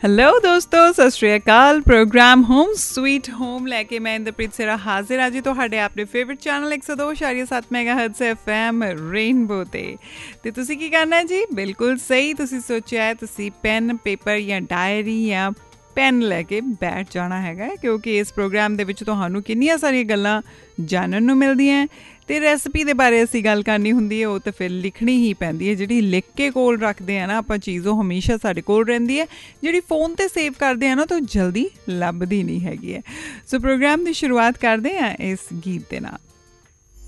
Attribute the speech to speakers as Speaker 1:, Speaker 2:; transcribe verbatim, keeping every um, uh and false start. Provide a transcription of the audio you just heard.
Speaker 1: Hello ਦੋਸਤੋ, ਸਤਿ ਸ਼੍ਰੀ ਅਕਾਲ। Programme home sweet home ਲੈ ਕੇ ਮੈਂ ਇੰਦਰਪ੍ਰੀਤ ਸਿਰਾ ਹਾਜ਼ਰ ਹਾਂ ਜੀ ਤੁਹਾਡੇ ਆਪਣੇ ਫੇਵਰਟ ਚੈਨਲ ਇੱਕ ਸੌ ਦੋ ਇਸ਼ਾਰੀਆ ਸੱਤ mega hertz F M rainbow 'ਤੇ। ਅਤੇ ਤੁਸੀਂ ਕੀ ਕਰਨਾ ਜੀ? ਬਿਲਕੁਲ ਸਹੀ ਤੁਸੀਂ ਸੋਚਿਆ ਹੈ। ਤੁਸੀਂ ਪੈਨ ਪੇਪਰ ਜਾਂ ਡਾਇਰੀ ਜਾਂ ਪੈਨ ਲੈ ਕੇ ਬੈਠ ਜਾਣਾ ਹੈਗਾ, ਕਿਉਂਕਿ ਇਸ ਪ੍ਰੋਗਰਾਮ ਦੇ ਵਿੱਚ ਤੁਹਾਨੂੰ ਕਿੰਨੀਆਂ ਸਾਰੀਆਂ ਗੱਲਾਂ ਜਾਣਨ ਨੂੰ ਮਿਲਦੀਆਂ। ਅਤੇ ਰੈਸਪੀ ਦੇ ਬਾਰੇ ਅਸੀਂ ਗੱਲ ਕਰਨੀ ਹੁੰਦੀ ਹੈ, ਉਹ ਤਾਂ ਫਿਰ ਲਿਖਣੀ ਹੀ ਪੈਂਦੀ ਹੈ। ਜਿਹੜੀ ਲਿਖ ਕੇ ਕੋਲ ਰੱਖਦੇ ਆ ਨਾ ਆਪਾਂ ਚੀਜ਼, ਉਹ ਹਮੇਸ਼ਾ ਸਾਡੇ ਕੋਲ ਰਹਿੰਦੀ ਹੈ। ਜਿਹੜੀ ਫ਼ੋਨ 'ਤੇ ਸੇਵ ਕਰਦੇ ਆ ਨਾ ਤਾਂ ਉਹ ਜਲਦੀ ਲੱਭਦੀ ਨਹੀਂ ਹੈਗੀ ਹੈ। ਸੋ ਪ੍ਰੋਗਰਾਮ ਦੀ ਸ਼ੁਰੂਆਤ ਕਰਦੇ ਹਾਂ ਇਸ ਗੀਤ ਦੇ ਨਾਲ।